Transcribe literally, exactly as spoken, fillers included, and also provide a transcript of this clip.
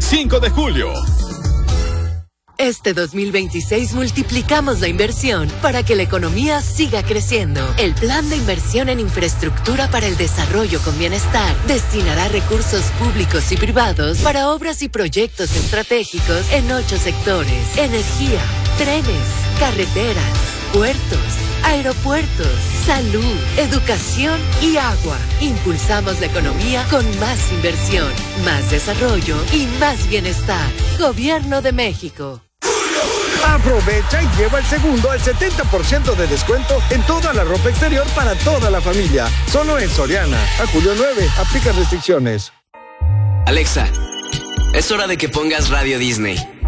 cinco de julio. Este dos mil veintiséis multiplicamos la inversión para que la economía siga creciendo. El Plan de Inversión en Infraestructura para el Desarrollo con Bienestar destinará recursos públicos y privados para obras y proyectos estratégicos en ocho sectores: energía, trenes, carreteras, puertos, aeropuertos, salud, educación y agua. Impulsamos la economía con más inversión, más desarrollo y más bienestar. Gobierno de México. Aprovecha y lleva el segundo al setenta por ciento de descuento en toda la ropa exterior para toda la familia. Solo en Soriana. A julio nueve. Aplica restricciones. Alexa, es hora de que pongas Radio Disney.